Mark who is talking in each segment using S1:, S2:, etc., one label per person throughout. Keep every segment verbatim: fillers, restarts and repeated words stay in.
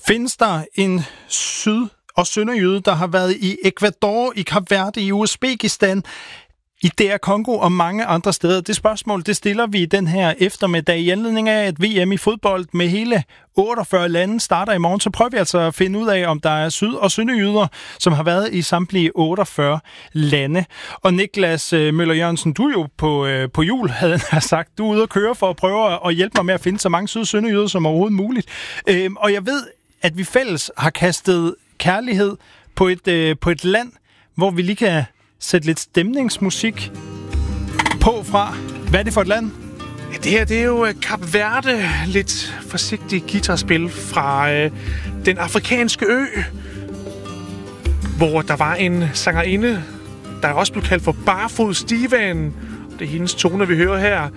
S1: Findes der en syd- og sønderjyde, der har været i Ecuador, i Kap Verde, i Uzbekistan, i D R Congo og mange andre steder? Det spørgsmål, det stiller vi den her eftermiddag i anledning af, at V M i fodbold med hele otteogfyrre lande starter i morgen. Så prøver vi altså at finde ud af, om der er syd- og sønderjyder, som har været i samtlige otteogfyrre lande. Og Niklas Møller Jørgensen, du er jo på, øh, på jul, havde han sagt. Du er ude at køre for at prøve at hjælpe mig med at finde så mange syd- og sønderjyder som overhovedet muligt. Øh, og jeg ved, at vi fælles har kastet kærlighed på et, øh, på et land, hvor vi lige kan sætte lidt stemningsmusik på fra. Hvad er det for et land?
S2: Ja, det her, det er jo Kap Verde. Lidt forsigtigt guitarspil fra øh, den afrikanske ø, hvor der var en sangerinde, der også blev kaldt for Barfod Steven. Det er hendes tone, vi hører her.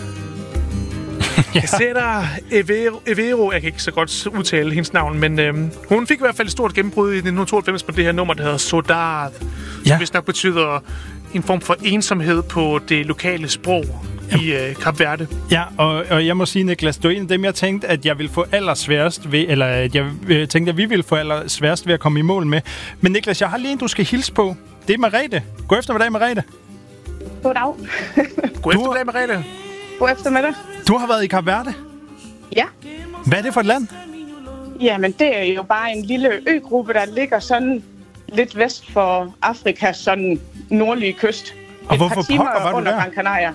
S2: Ja. Sætter Evero, Evero, jeg kan ikke så godt udtale hendes navn, men øhm, hun fik i hvert fald et stort gennembrud i nitten tooghalvfems på det her nummer, der hedder Soldad, ja. Som vist nok betyder en form for ensomhed på det lokale sprog i øh, Kap Verde.
S1: Ja, og, og jeg må sige, Niklas, du er en af dem, jeg tænkte, at jeg ville få allersværest ved, eller at jeg øh, tænkte, at vi ville få allersværest ved at komme i mål med. Men Niklas, jeg har lige en, du skal hilse på. Det er Merete. God eftermiddag, Merete.
S3: Goddag.
S2: God eftermiddag, Merete.
S3: God eftermiddag.
S1: Du har været i Kap Verde?
S3: Ja.
S1: Hvad er det for et land?
S3: Jamen, det er jo bare en lille øgruppe, der ligger sådan lidt vest for Afrikas sådan nordlige kyst.
S1: Og hvorfor
S3: et par timer
S1: var du
S3: under
S1: der?
S3: Gran Canaria.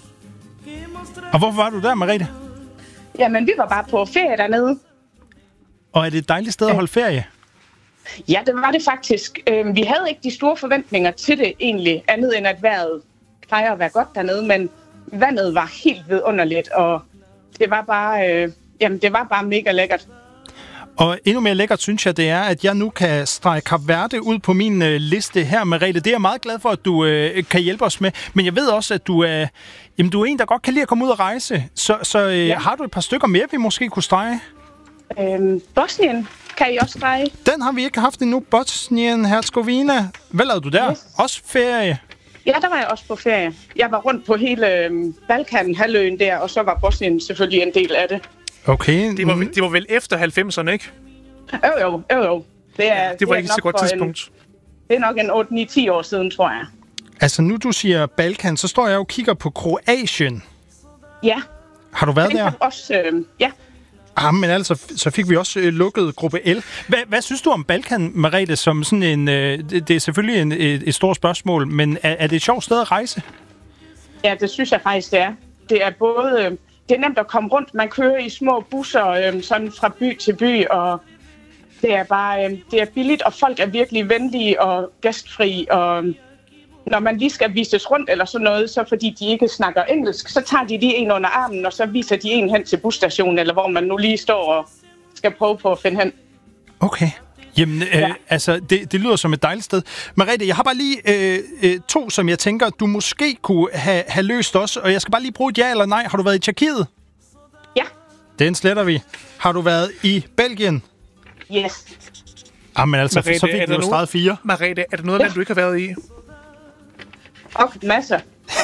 S1: Og hvorfor var du der, Merete?
S3: Jamen, vi var bare på ferie dernede.
S1: Og er det et dejligt sted at holde ferie?
S3: Ja, det var det faktisk. Vi havde ikke de store forventninger til det egentlig, andet end at vejret plejer at være godt dernede, men vandet var helt vidunderligt, og det var bare, øh, jamen, det var bare mega lækkert.
S1: Og endnu mere lækkert synes jeg, det er, at jeg nu kan strege Kap Verde ud på min øh, liste her, Merete. Det er jeg meget glad for, at du øh, kan hjælpe os med. Men jeg ved også, at du er, jamen, du er en, der godt kan lide at komme ud og rejse. Så, så øh, ja. Har du et par stykker mere, vi måske kunne strege?
S3: Øhm, Bosnien kan I også strege.
S1: Den har vi ikke haft endnu. Bosnien-Herzegovina. Hvad lavede du der? Yes. Også ferie?
S3: Ja, der var jeg også på ferie. Jeg var rundt på hele øhm, Balkan-halvøen der, og så var Bosnien selvfølgelig en del af det.
S1: Okay.
S2: Det var, det var vel efter halvfemserne, ikke?
S3: Jo, jo, jo, jo. Det, er,
S2: det var
S3: det
S2: ikke så godt tidspunkt.
S3: En, det er nok en otte ni ti år siden, tror jeg.
S1: Altså, nu du siger Balkan, så står jeg jo og kigger på Kroatien.
S3: Ja.
S1: Har du været
S3: Den
S1: der?
S3: Også, øh, ja.
S1: Ah, men altså, så fik vi også øh, lukket gruppe L. Hva, hvad synes du om Balkan, Merete, som sådan en... Øh, det, det er selvfølgelig en, et, et stort spørgsmål, men er, er det et sjovt sted at rejse?
S3: Ja, det synes jeg faktisk, det er. Det er både... Øh, det er nemt at komme rundt. Man kører i små busser, øh, sådan fra by til by, og det er bare... Øh, det er billigt, og folk er virkelig venlige og gæstfri, og... Når man lige skal vises rundt eller sådan noget, så fordi de ikke snakker engelsk, så tager de lige en under armen, og så viser de en hen til busstationen, eller hvor man nu lige står og skal prøve på at finde hen.
S1: Okay. Jamen,
S3: ja.
S1: øh, altså, det, det lyder som et dejligt sted. Merete, jeg har bare lige øh, øh, to, som jeg tænker, du måske kunne have, have løst også, og jeg skal bare lige bruge et ja eller nej. Har du været i Tjekkiet?
S3: Ja.
S1: Den sletter vi. Har du været i Belgien?
S3: Yes.
S1: Jamen altså, Merete, så fik du jo streget fire.
S2: Merete, er der noget, ja. land, du ikke har været i?
S3: Og masser.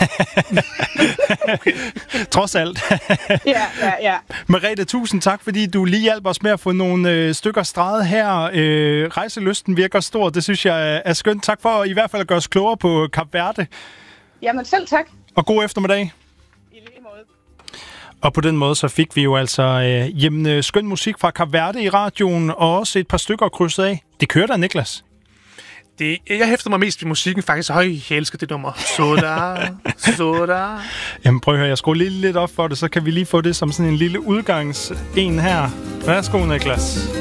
S1: Okay. Trods alt.
S3: ja, ja, ja.
S1: Merete, tusind tak, fordi du lige hjalp os med at få nogle øh, stykker streget her. Øh, rejselysten virker stor. Det synes jeg er skønt. Tak for i hvert fald at gøre os klogere på Kap Verde.
S3: Jamen selv tak.
S1: Og god eftermiddag.
S3: I lige måde.
S1: Og på den måde så fik vi jo altså øh, jamen, skøn musik fra Kap Verde i radioen, og også et par stykker krydset af. Det kører der, Niklas.
S2: Det, jeg hæfter mig mest ved musikken faktisk. Høj, jeg elsker det nummer. Soda, soda.
S1: Jamen prøv at høre, jeg skruer lige lidt op for det, så kan vi lige få det som sådan en lille udgangs en her. Værsgo, Niklas.